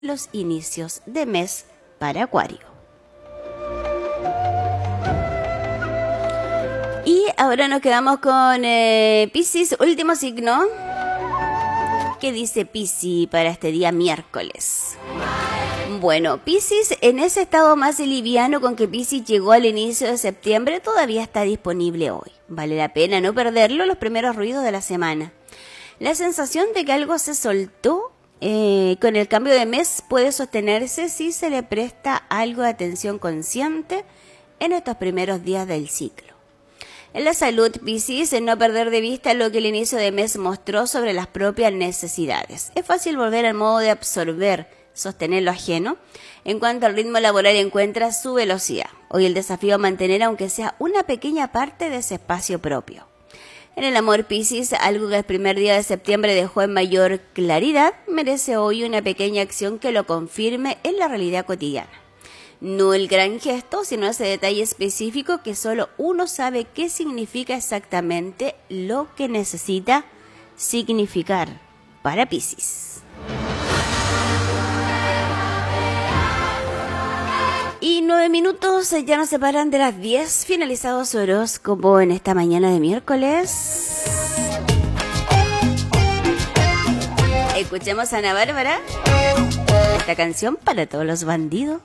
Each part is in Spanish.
los inicios de mes para Acuario. Y ahora nos quedamos con Piscis, último signo. ¿Qué dice Piscis para este día miércoles? Bueno, Piscis, en ese estado más liviano con que Piscis llegó al inicio de septiembre, todavía está disponible hoy. Vale la pena no perderlo los primeros ruidos de la semana. La sensación de que algo se soltó con el cambio de mes puede sostenerse si se le presta algo de atención consciente en estos primeros días del ciclo. En la salud, Piscis, en no perder de vista lo que el inicio de mes mostró sobre las propias necesidades. Es fácil volver al modo de absorber, sostener lo ajeno, en cuanto al ritmo laboral encuentra su velocidad. Hoy el desafío es mantener aunque sea una pequeña parte de ese espacio propio. En el amor, Piscis, algo que el primer día de septiembre dejó en mayor claridad, merece hoy una pequeña acción que lo confirme en la realidad cotidiana. No el gran gesto, sino ese detalle específico que solo uno sabe qué significa exactamente lo que necesita significar para Piscis. Y 9 minutos ya nos separan de las 10, finalizado su horóscopo en esta mañana de miércoles. Escuchemos a Ana Bárbara, esta canción para todos los bandidos.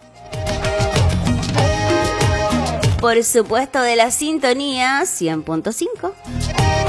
Por supuesto, de la sintonía 100.5.